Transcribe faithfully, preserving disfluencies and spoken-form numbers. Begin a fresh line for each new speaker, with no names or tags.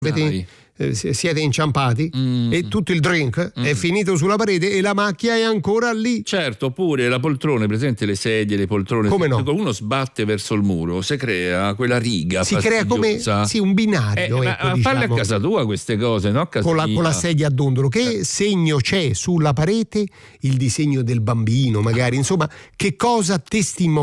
Avete, eh, siete inciampati
Mm.
e tutto il drink
Mm.
è finito sulla parete e la macchia è ancora lì.
Certo, oppure la poltrone, presente le sedie, le poltrone,
Come no?
se qualcuno sbatte verso il muro, si crea quella riga
Si crea come
fastidiosa.
sì, un binario,
Eh, ma
ecco,
ma falle
diciamo,
a casa tua queste cose, no? A casa
con la, con la
mia.
sedia a dondolo. Che segno c'è sulla parete? Il disegno del bambino, magari, insomma, che cosa testimonia?